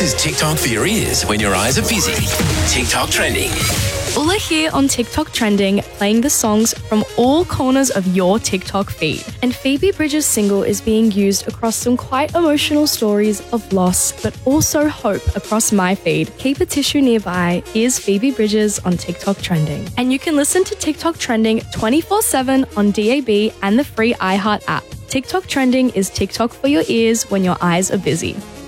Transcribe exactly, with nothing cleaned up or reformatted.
This is TikTok for your ears when your eyes are busy. TikTok trending. Ula here on TikTok Trending, playing the songs from all corners of your TikTok feed. And Phoebe Bridgers' single is being used across some quite emotional stories of loss, but also hope across my feed. Keep a tissue nearby. Here's Phoebe Bridgers on TikTok Trending. And you can listen to TikTok Trending twenty-four seven on D A B and the free iHeart app. TikTok Trending is TikTok for your ears when your eyes are busy.